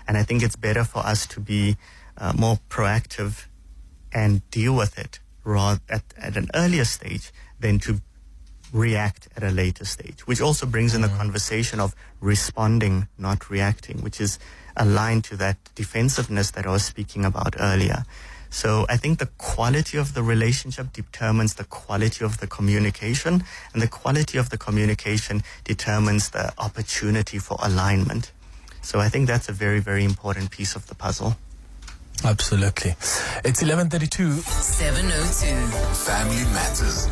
And I think it's better for us to be more proactive and deal with it rather at an earlier stage than to react at a later stage, which also brings in the conversation of responding, not reacting, which is aligned to that defensiveness that I was speaking about earlier. So I think the quality of the relationship determines the quality of the communication, and the quality of the communication determines the opportunity for alignment. So I think that's a very, very important piece of the puzzle. Absolutely. It's 11:32. 702. Family Matters.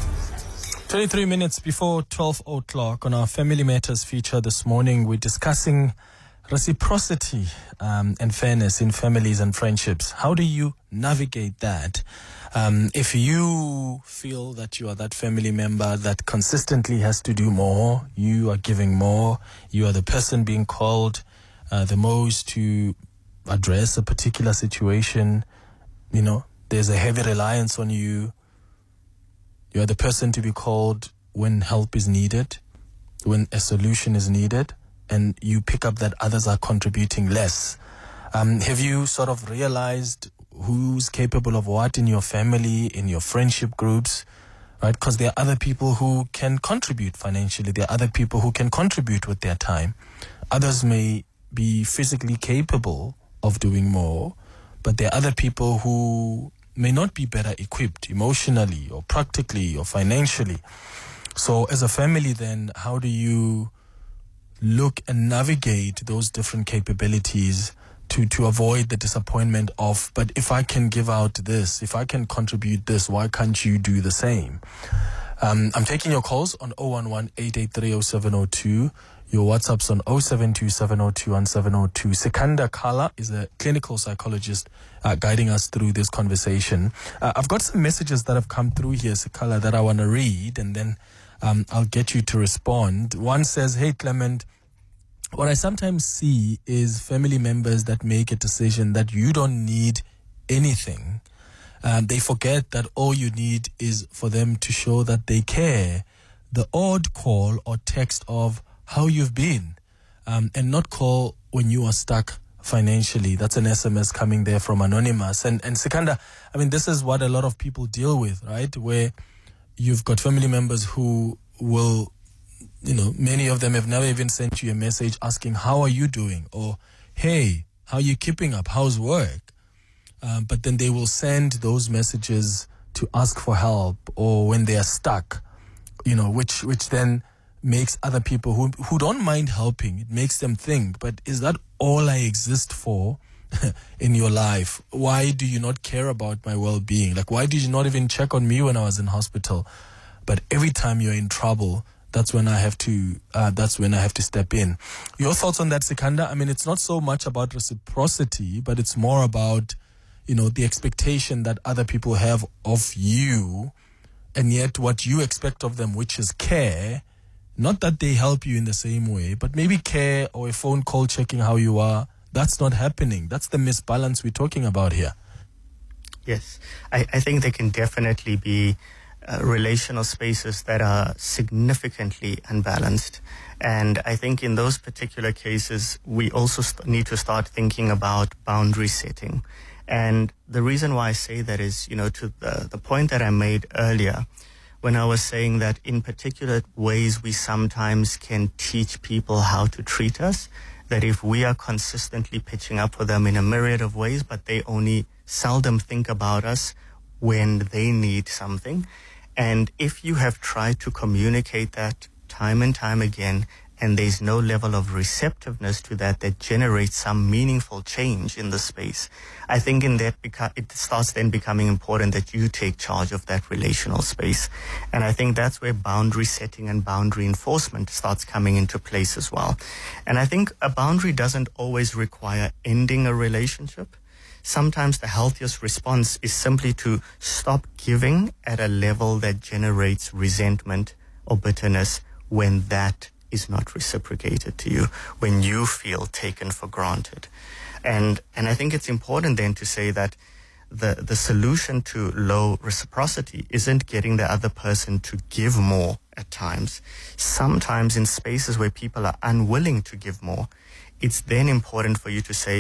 23 minutes before 12 o'clock on our Family Matters feature this morning, we're discussing reciprocity and fairness in families and friendships. How do you navigate that? If you feel that you are that family member that consistently has to do more, you are giving more, you are the person being called the most to address a particular situation, you know, there's a heavy reliance on you. You are the person to be called when help is needed, when a solution is needed, and you pick up that others are contributing less. Have you sort of realized who's capable of what in your family, in your friendship groups, right? Because there are other people who can contribute financially. There are other people who can contribute with their time. Others may be physically capable of doing more, but there are other people who may not be better equipped emotionally or practically or financially. So as a family then, how do you look and navigate those different capabilities to avoid the disappointment of, but if I can give out this, if I can contribute this, why can't you do the same? I'm taking your calls on 011-883-0702. Your WhatsApp's on 072-702-1702. Sikanda Kala is a clinical psychologist guiding us through this conversation. I've got some messages that have come through here, Sikala, that I want to read, and then I'll get you to respond. One says, hey, Clement, what I sometimes see is family members that make a decision that you don't need anything. They forget that all you need is for them to show that they care. The odd call or text of how you've been, and not call when you are stuck financially. That's an SMS coming there from Anonymous. And Sikanda, I mean, this is what a lot of people deal with, right? Where you've got family members who will, you know, many of them have never even sent you a message asking, how are you doing? Or, hey, how are you keeping up? How's work? But then they will send those messages to ask for help, or when they are stuck, you know, which then makes other people who don't mind helping, it makes them think, but is that all I exist for in your life? Why do you not care about my well-being? Like, why did you not even check on me when I was in hospital? But every time you're in trouble, that's when I have to step in. Your thoughts on that, Sikanda? I mean, it's not so much about reciprocity, but it's more about, you know, the expectation that other people have of you, and yet what you expect of them, which is care. Not that they help you in the same way, but maybe care or a phone call checking how you are. That's not happening. That's the misbalance we're talking about here. Yes, I think there can definitely be relational spaces that are significantly unbalanced. And I think in those particular cases, we also need to start thinking about boundary setting. And the reason why I say that is, you know, to the point that I made earlier, when I was saying that in particular ways we sometimes can teach people how to treat us, that if we are consistently pitching up for them in a myriad of ways, but they only seldom think about us when they need something. And if you have tried to communicate that time and time again, and there's no level of receptiveness to that generates some meaningful change in the space, I think in that it starts then becoming important that you take charge of that relational space. And I think that's where boundary setting and boundary enforcement starts coming into place as well. And I think a boundary doesn't always require ending a relationship. Sometimes the healthiest response is simply to stop giving at a level that generates resentment or bitterness when that is not reciprocated to you, when you feel taken for granted. And I think it's important then to say that the solution to low reciprocity isn't getting the other person to give more at times. Sometimes in spaces where people are unwilling to give more, it's then important for you to say,